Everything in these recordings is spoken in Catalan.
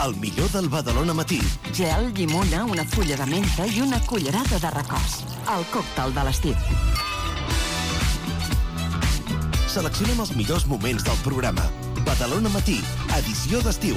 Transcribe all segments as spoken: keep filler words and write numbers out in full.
El millor del Badalona Matí. Gel, llimona, una fulla de menta i una cullerada de recòs. El còctel de l'estiu. Seleccionem els millors moments del programa. Badalona Matí, edició d'estiu.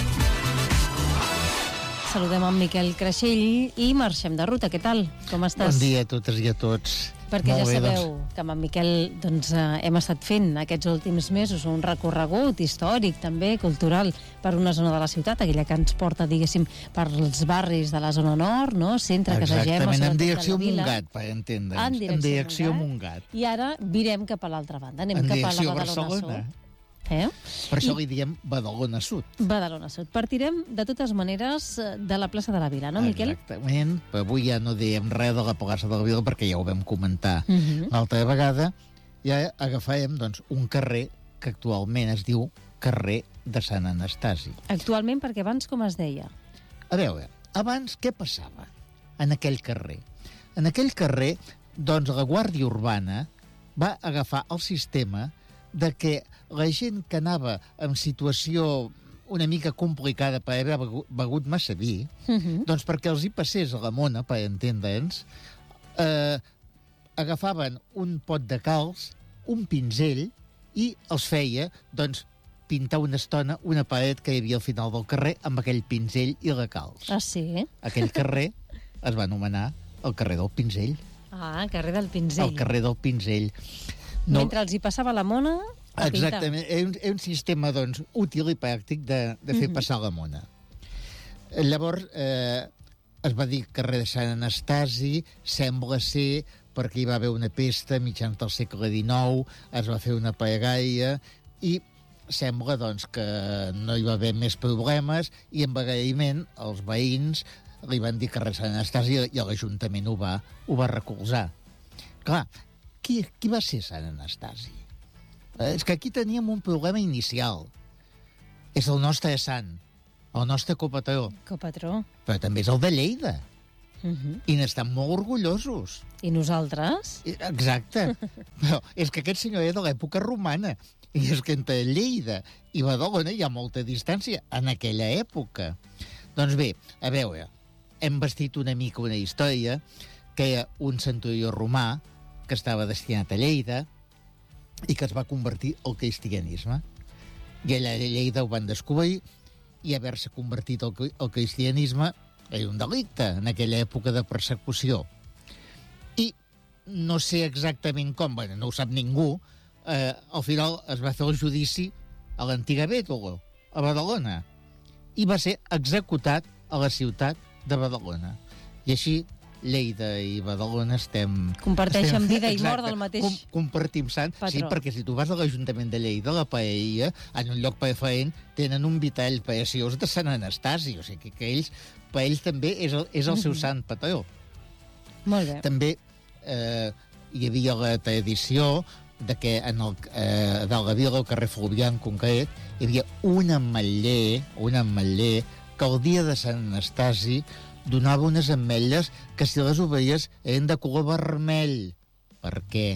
Saludem en Miquel Creixell i marxem de ruta. Què tal? Com estàs? Bon dia a totes i a tots. Perquè Molt ja bé, sabeu doncs. que amb en Miquel doncs, eh, hem estat fent aquests últims mesos un recorregut històric, també cultural, per una zona de la ciutat, aquella que ens porta, diguéssim, per els barris de la zona nord, no? Centre, Casa Gemma, Exactament, en sobretot direcció de la Vila. Montgat, per entendre'ns. En direcció, En direcció Montgat. Montgat. I ara virem cap a l'altra banda, anem En cap a la direcció Badalona Barcelona. Sud. Eh? Per això I- li diem Badalona Sud. Badalona Sud. Partirem, de totes maneres, de la plaça de la Vila, no, Miquel? Exactament. Però avui ja no diem res de la plaça de la Vila perquè ja ho vam comentar Uh -huh. l'altra vegada. Ja agafarem doncs, un carrer que actualment es diu carrer de Sant Anastasi. Actualment, perquè abans com es deia? A veure, abans què passava en aquell carrer? En aquell carrer, doncs, la Guàrdia Urbana va agafar el sistema de que la gent que anava en situació una mica complicada per haver begut, begut massa vi, Uh -huh. doncs perquè els hi passés a la mona, per entendre'ns, eh, agafaven un pot de calç, un pinzell, i els feia, doncs, pintar una estona una paret que hi havia al final del carrer amb aquell pinzell i la calç. Ah, sí? Aquell carrer es va anomenar el carrer del pinzell. Ah, carrer del Pinzell. El carrer del pinzell. Mentre els hi passava la mona, a pintar. Exactament, és un, és un sistema doncs, útil i pràctic de, de fer Mhm. passar la mona. Llavors, eh, es va dir carrer de Sant Anastasi, sembla ser perquè hi va haver una pesta mitjans del segle dinou, es va fer una pagaia i sembla doncs, que no hi va haver més problemes i en agraïment els veïns li van dir carrer Sant Anastasi i l'Ajuntament ho va, ho va recolzar. Clar, qui, qui va ser Sant Anastasi? Eh, és que aquí teníem un problema inicial. És el nostre sant, el nostre copatró, Copatró. però també és el de Lleida. Uh -huh. I n'estan molt orgullosos. I nosaltres? I- Exacte. Però és que aquest senyor era de l'època romana. I és que entre Lleida i Badalona hi ha molta distància en aquella època. Doncs bé, a veure, hem vestit una mica una història que era un centurió romà que estava destinat a Lleida i que es va convertir al cristianisme. I allà a Lleida ho van descobrir i haver-se convertit al, al cristianisme era un delicte en aquella època de persecució. I no sé exactament com, bueno, no ho sap ningú, eh, al final es va fer el judici a l'antiga Bétolo, a Badalona, i va ser executat a la ciutat de Badalona. I així Lleida i Badalona estem... Comparteixen estem, vida i exacte, mort del mateix com, compartim sant. patró. Sí, perquè si tu vas a l'Ajuntament de Lleida, la paella, en un lloc preferent, tenen un vitall preciós de Sant Anastasi, o sigui que ells, per ells també és el, és el seu sant patró. Molt bé. També eh, hi havia la tradició de que en el, eh, de la vila, al carrer Fluvià en concret, hi havia un ametller, un ametller que el dia de Sant Anastasi donava unes ametlles que si les ovelles eren de color vermell. Per què?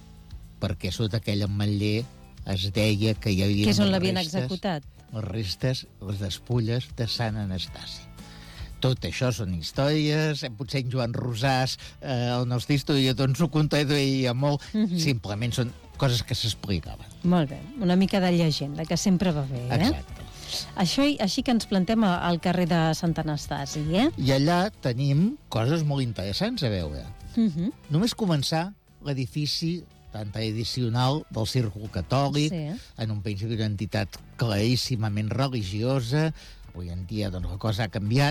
Perquè sota aquell ametller es deia que hi havia... Que és on les l'havien restes- executat. Les restes, les despulles de Sant Anastasi. Tot això són històries, eh, potser en Joan Rosàs, eh, el nostre historiador, ens ho contaria molt, Mhm. simplement són coses que s'explicaven. Molt bé. Una mica de llegenda, que sempre va bé, eh? Exacte. Això, així que ens plantem a- al carrer de Sant Anastasi, eh? I allà tenim coses molt interessants a veure. Uh -huh. Només començar l'edifici tan tradicional del Círcul Catòlic, Sí. en un principi una entitat claríssimament religiosa, avui en dia doncs, la cosa ha canviat,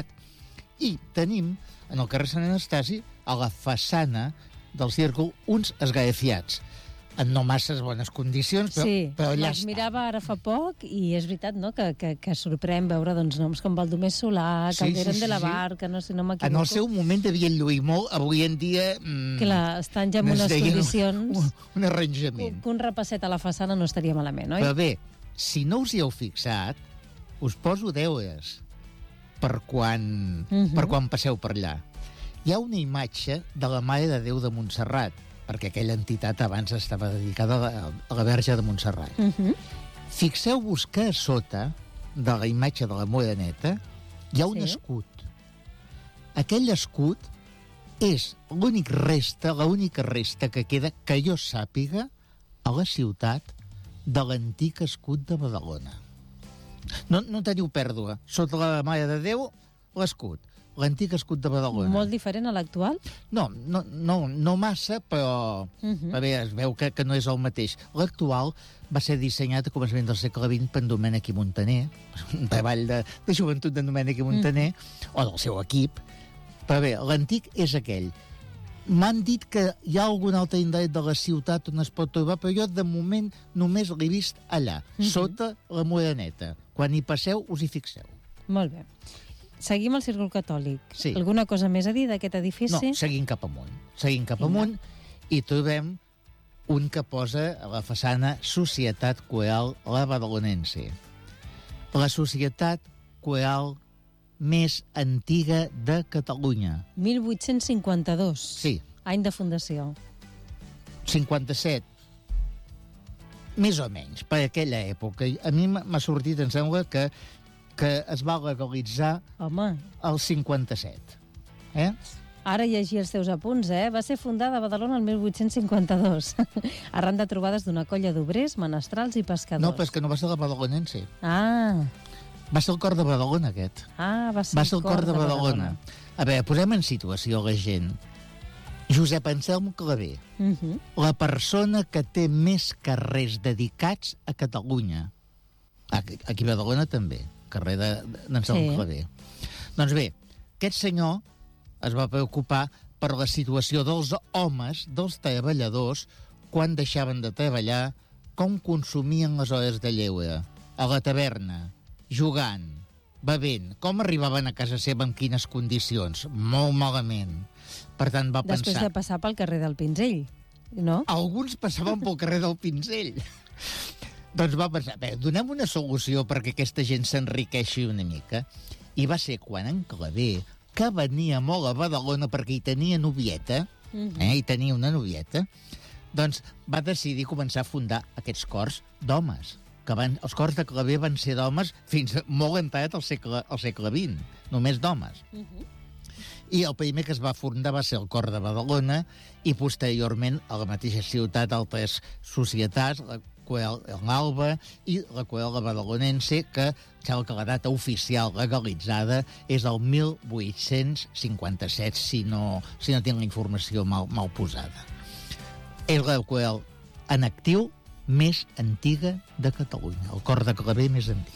i tenim en el carrer Sant Anastasi, a la façana del Círcul, uns esgrafiats en no masses bones condicions, però, Sí, però allà els està. mirava ara fa poc i és veritat, no?, que, que, que sorprèn veure doncs, noms com Baldomer Solà, Sí, Calderón sí, sí, de la sí. Barca, no sé, no m'equivoco. En el seu moment devien lluir molt, avui en dia... Mm, Clar, estan ja en unes necessitaria condicions... Un, un Que, arranjament. que un repasset a la façana no estaria malament, oi? Però bé, si no us hi heu fixat, us poso deures per quan, Mhm. per quan passeu per allà. Hi ha una imatge de la Mare de Déu de Montserrat, perquè aquella entitat abans estava dedicada a la, a la Verge de Montserrat. Uh -huh. Fixeu-vos que a sota de la imatge de la Moreneta hi ha un Sí. escut. Aquell escut és l'únic resta, l'única resta que queda, que jo sàpiga, a la ciutat de l'antic escut de Badalona. No, no teniu pèrdua. Sota la Mare de Déu, l'escut. L'antic escut de Badalona. Molt diferent a l'actual? No, no, no, no massa, però Uh -huh. a veure, es veu que, que no és el mateix. L'actual va ser dissenyat a començament del segle vint per en Domènec i Montaner, un treball de, de joventut de Domènec i Montaner, uh -huh. o del seu equip. Però bé, l'antic és aquell. M'han dit que hi ha algun altre indret de la ciutat on es pot trobar, però jo de moment només l'he vist allà, uh -huh. sota la Moreneta. Quan hi passeu, us hi fixeu. Molt bé. Seguim el Círcul Catòlic. Sí. Alguna cosa més a dir d'aquest edifici? No, seguim cap amunt. Seguim cap Vinga. amunt i trobem un que posa a la façana Societat Coral La Badalonense. La societat coral més antiga de Catalunya. mil vuit-cents cinquanta-dos. Sí. Any de fundació. cinquanta-set. Més o menys, per aquella època. A mi m'ha sortit, em sembla, que, que es va legalitzar Home, el cinquanta-set. Eh? ara llegia els teus apunts, eh? Va ser fundada a Badalona el mil vuit-cents cinquanta-dos, arran de trobades d'una colla d'obrers, menestrals i pescadors. No, però és que no va ser la badalonense. Ah, Va ser el cor de Badalona, aquest. ah va ser, Va ser el cor de Badalona. A veure, posem en situació la gent. Josep Anselm Clavé, Uh -huh. la persona que té més carrers dedicats a Catalunya. Aquí, aquí a Badalona també, carrer d'Anselm Sí. Clavé. Doncs bé, aquest senyor es va preocupar per la situació dels homes, dels treballadors, quan deixaven de treballar, com consumien les hores de lleure, a la taverna, jugant, bevent, com arribaven a casa seva, en quines condicions? Molt malament. Per tant, va Després pensar... de passar pel carrer del Pinzell, no? Alguns passaven pel carrer del Pinzell. Doncs va pensar, bé, donem una solució perquè aquesta gent s'enriqueixi una mica. I va ser quan en Clavé, que venia molt a Badalona perquè hi tenia novieta, Uh -huh. eh, hi tenia una novieta, doncs va decidir començar a fundar aquests cors d'homes. Que van, els cors de Clavé van ser d'homes fins molt entrat al segle, al segle vint, només d'homes. Uh -huh. I el primer que es va fundar va ser el cor de Badalona i posteriorment a la mateixa ciutat altres societats, la Coral l'Alba i la Coral la Badalonense, que sembla que la data oficial legalitzada és el mil vuit-cents cinquanta-set, si no, si no tinc la informació mal, mal posada. És la Coral en actiu més antiga de Catalunya, el cor de Clavé més antic.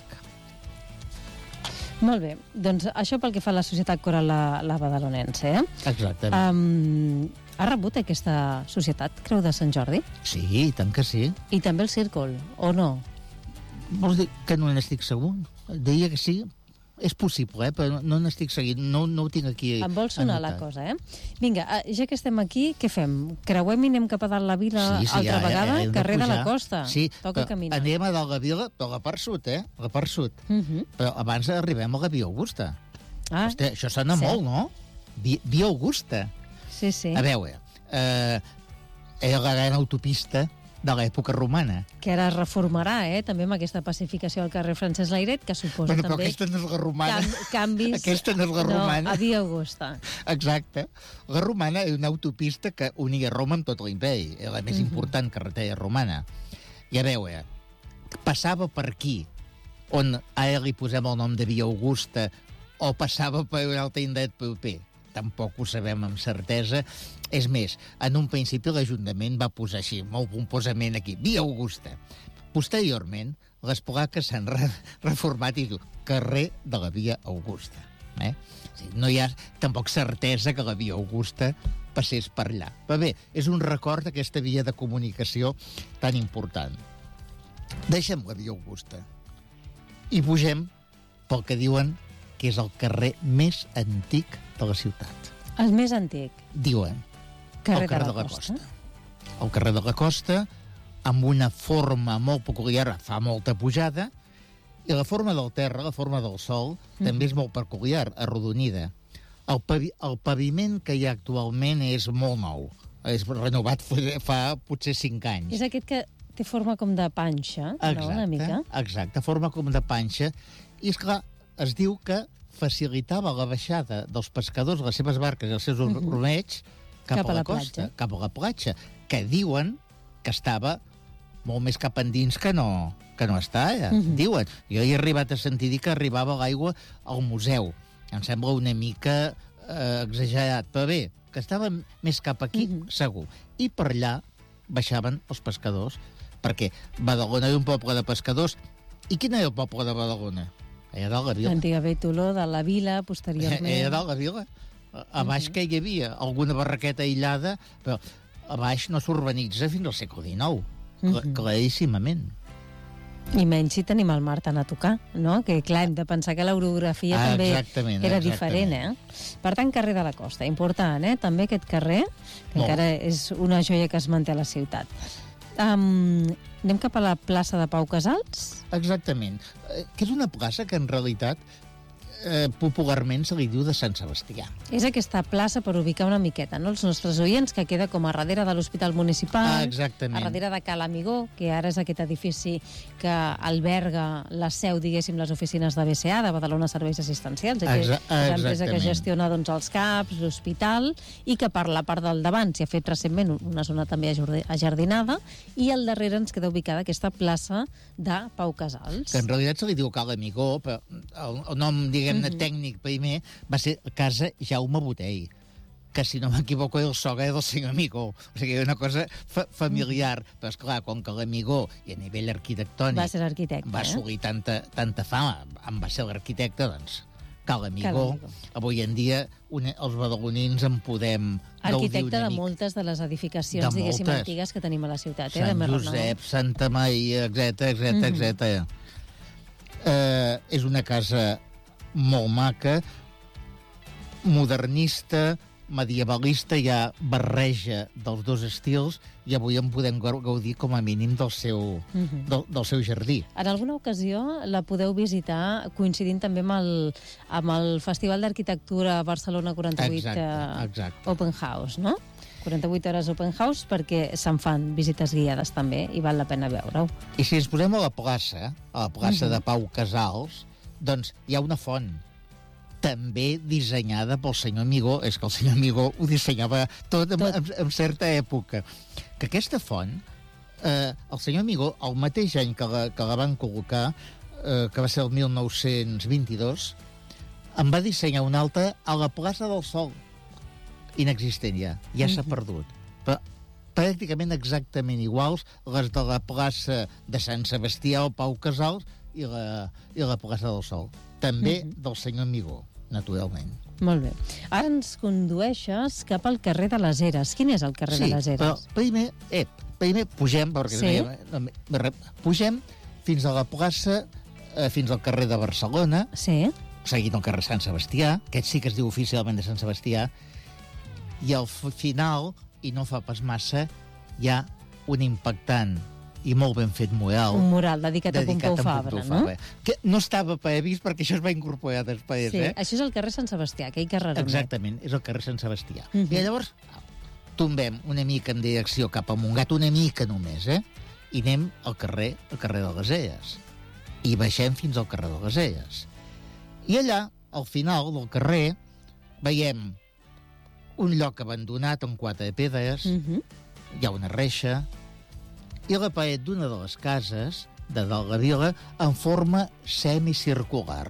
Molt bé, doncs això pel que fa a la Societat Coral la, la Badalonense, eh? Exactament. Um, ha rebut aquesta societat Creu de Sant Jordi? Sí, i tant que sí. I també el Círcul, o no? Vols dir que no n'estic segur? Diria que sí. És possible, eh? Però no n'estic seguint. No, no ho tinc aquí Em vol sonar la anotat. cosa, eh? Vinga, eh, ja que estem aquí, què fem? Creuem i anem cap a dalt la vila altra ja, vegada? hem de Carrer de la pujar. Costa. Sí, Toca però caminar. anem a dalt la vila, però la part sud, eh? La part sud. Uh -huh. Però abans arribem a la Via Augusta. Ah, Hosti, això sona cert. molt, no? Via, Via Augusta. sí, sí. A veure, eh, era la gran autopista de l'època romana. Que ara es reformarà, eh? També amb aquesta pacificació al carrer Francesc Layret, que suposa Bueno, però també aquesta no és la romana. cam canvis... Aquesta no és la romana. No, a Via Augusta. Exacte. La romana és una autopista que unia Roma amb tot l'imperi. Era la més Mhm. important carretera romana. I a veure, passava per aquí, on ara li posem el nom de Via Augusta, o passava per un altre indret proper. Tampoc ho sabem amb certesa. És més, en un principi l'Ajuntament va posar així, molt pomposament aquí, Via Augusta. Posteriorment, les plaques s'han re reformat i diu carrer de la Via Augusta. Eh? O sigui, no hi ha tampoc certesa que la Via Augusta passés per allà. Però bé, és un record d'aquesta via de comunicació tan important. Deixem la Via Augusta i pugem pel que diuen que és el carrer més antic de la ciutat. El més antic. Diuen Carrer el carrer de la Costa. El carrer de la Costa, amb una forma molt peculiar, fa molta pujada, i la forma del terra, la forma del sol, mm. també és molt peculiar, arrodonida. El, pavi el paviment que hi ha actualment és molt nou. És renovat fa potser cinc anys. És aquest que té forma com de panxa, Exacte, no?, una mica. Exacte, forma com de panxa, I, esclar, es diu que facilitava la baixada dels pescadors, les seves barques i els seus Mhm. ormeigs cap, Cap a a la, la costa, platja. cap a la platja, que diuen que estava molt més cap endins que no, que no està allà, Mhm. diuen. Jo he arribat a sentir dir que arribava l'aigua al museu. Em sembla una mica eh, exagerat, però bé, que estava més cap aquí, Mhm. segur. I per allà baixaven els pescadors, perquè Badalona era un poble de pescadors. I quin era el poble de Badalona? Allà dalt la vila. L'antiga Bétoló de la vila, posteriorment... Allà dalt la vila. A, a baix Mhm. que hi havia alguna barraqueta aïllada, però a baix no s'urbanitza fins al segle dinou, cla Mhm. claríssimament. I menys si tenim el mar tant a tocar, no? Que, clar, hem de pensar que l'orografia Ah, també exactament, era exactament. diferent, eh? Per tant, carrer de la Costa, important, eh? També aquest carrer, que Molt. encara és una joia que es manté a la ciutat. Um, anem cap a la plaça de Pau Casals? Exactament. Eh, Que és una plaça que, en realitat, eh, popularment se li diu de Sant Sebastià. És aquesta plaça per ubicar una miqueta, no? Els nostres oients, que queda com a darrere de l'Hospital Municipal, Ah, a exactament. darrere de Cal Amigó, que ara és aquest edifici que alberga la seu, diguéssim, les oficines de B C A, de Badalona Serveis Assistencials, que Exa- és l'empresa que exactament. gestiona doncs, els C A Ps, l'hospital, i que per la part del davant s'hi ha fet recentment una zona també ajordi- ajardinada, i al darrere ens queda ubicada aquesta plaça de Pau Casals. Que en realitat se li diu Cal Amigó, però el, el nom, diguem-ne, Mhm. tècnic primer va ser Casa Jaume Botell, que, si no m'equivoco, era el sogre del senyor Amigó. O sigui, era una cosa fa familiar. Però, esclar, com que l'Amigó, i a nivell arquitectònic, Va ser arquitecte, va eh? assolir tanta, tanta fama, en va ser l'arquitecte, doncs, Cal Amigó. Cal Amigó. Avui en dia, una, els badalonins en podem gaudir Arquitecte una de mica. moltes de les edificacions, De diguéssim, moltes. antigues que tenim a la ciutat, eh? Sant de més renom. Josep, Santa Maria, etcètera, etcètera, Mhm. etcètera. Eh, és una casa molt maca, modernista, medievalista, hi ha barreja dels dos estils, i avui en podem gau- gaudir com a mínim del seu, Mhm. del, del seu jardí. En alguna ocasió la podeu visitar coincidint també amb el, amb el Festival d'Arquitectura Barcelona quaranta-vuit Exacte, eh, exacte. Open House, no? quaranta-vuit hores Open House, perquè se'n fan visites guiades també i val la pena veure-ho. I si ens posem a la plaça, a la plaça Mhm. de Pau Casals, doncs hi ha una font, també dissenyada pel senyor Amigó. És que el senyor Amigó ho dissenyava tot en, Tot. en, en certa època. Que aquesta font, eh, el senyor Amigó, el mateix any que la, que la van col·locar, eh, que va ser el mil nou-cents vint-i-dos, en va dissenyar una altra a la plaça del Sol, inexistent ja, ja s'ha Mhm. perdut. Però pràcticament exactament iguals les de la plaça de Sant Sebastià o Pau Casals i la, i la plaça del Sol. També Mhm. del senyor Amigó, naturalment. Molt bé. Ara ens condueixes cap al carrer de les Eres. Quin és el carrer Sí, de les però Eres? primer, eh, primer pugem, perquè Sí? no, no, no, pugem fins a la plaça, eh, fins al carrer de Barcelona, Sí? seguint el carrer Sant Sebastià, aquest sí que es diu oficialment de Sant Sebastià, i al f- final, i no fa pas massa, hi ha un impactant i molt ben fet mural Un mural dedicat, a Pompeu a Fabra, Pompeu no? Fabra, que no estava previst perquè això es va incorporar després, Sí, eh? això és el carrer Sant Sebastià, aquell carrer. Exactament, és el carrer Sant Sebastià. Mhm. I llavors tombem una mica en direcció cap a Montgat, una mica només, eh? I anem al carrer, al carrer de les Eres. I baixem fins al carrer de les Eres. I allà, al final del carrer, veiem un lloc abandonat amb quatre pedres, Uh -huh. hi ha una reixa, i la paret d'una de les cases de dalt la vila en forma semicircular.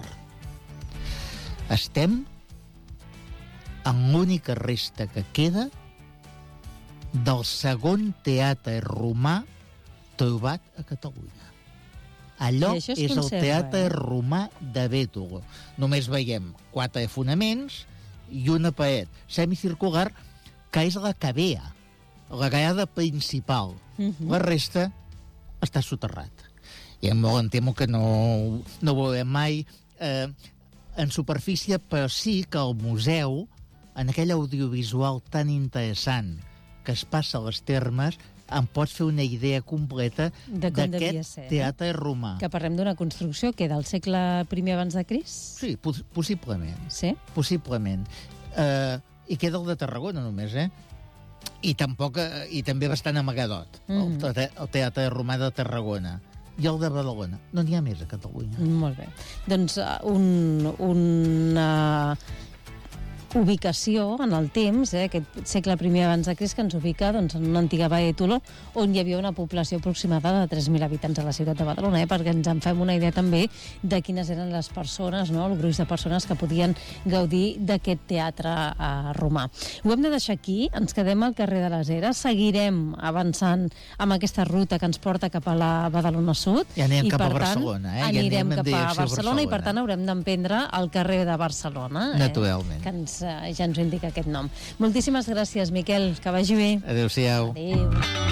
Estem en l'única resta que queda del segon teatre romà trobat a Catalunya. Allò I això es és el conserva, teatre eh? romà de Bétolo. Només veiem quatre fonaments i una paret semicircular que és la que vea, la gaiada principal. Uh -huh. La resta està soterrat. I em molt em temo que no, no ho veurem mai eh, en superfície, però sí que el museu, en aquell audiovisual tan interessant que es passa a les Termes, em pots fer una idea completa De com devia d'aquest ser, eh? teatre romà. Que parlem d'una construcció que del segle primer abans de Crist? Sí, pos possiblement. Sí? Possiblement. Eh, I queda el de Tarragona, només, eh? I tampoc, eh, i també bastant amagadot, Mhm. el, te el Teatre Romà de Tarragona. i el de Badalona. No n'hi ha més a Catalunya. Molt bé. Doncs uh, un, una ubicació en el temps, eh, aquest segle primer abans de Crist, que ens ubica doncs, en una antiga vall de Toló, on hi havia una població aproximada de tres mil habitants a la ciutat de Badalona, eh, perquè ens en fem una idea també de quines eren les persones, no? El gruix de persones que podien gaudir d'aquest teatre eh, romà. Ho hem de deixar aquí, ens quedem al carrer de les Eres, seguirem avançant amb aquesta ruta que ens porta cap a la Badalona Sud. I anem i cap a per Barcelona, tant, eh? I anirem anem en cap a direcció Barcelona, Barcelona i per tant haurem d'emprendre el carrer de Barcelona. Eh, Naturalment. que ens eh, ja ens ho indica aquest nom. Moltíssimes gràcies, Miquel, que vagi bé. Adéu-siau. Adéu.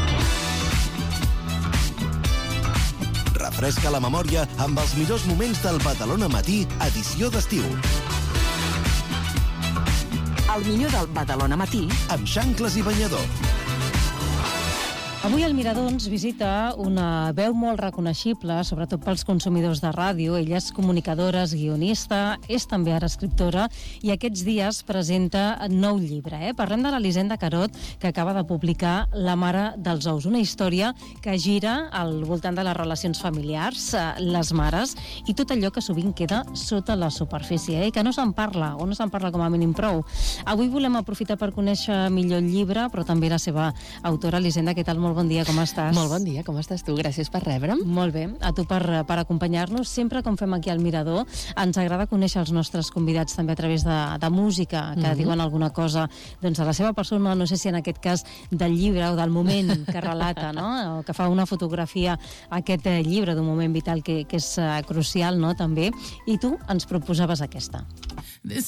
Refresca la memòria amb els millors moments del Badalona Matí, edició d'estiu. El millor del Badalona Matí Amb xancles i banyador. Avui el Mirador ens visita una veu molt reconeixible, sobretot pels consumidors de ràdio. Ella és comunicadora, és guionista, és també ara escriptora, i aquests dies presenta nou llibre. Eh? Parlem de l'Elisenda Carot, que acaba de publicar La mare dels ous, una història que gira al voltant de les relacions familiars, les mares, i tot allò que sovint queda sota la superfície, eh? que no se'n parla, o no se'n parla com a mínim prou. Avui volem aprofitar per conèixer millor el llibre, però també la seva autora. Elisenda, què tal? Molt bon dia, com estàs? Molt bon dia, com estàs tu? Gràcies per rebre'm. Molt bé, a tu per, per acompanyar-nos. Sempre, com fem aquí al Mirador, ens agrada conèixer els nostres convidats també a través de, de música, que mm-hmm. diuen alguna cosa doncs, de la seva persona, no sé si en aquest cas del llibre o del moment que relata, no? O que fa una fotografia a aquest eh, llibre d'un moment vital que, que és eh, crucial, no? També. I tu ens proposaves aquesta.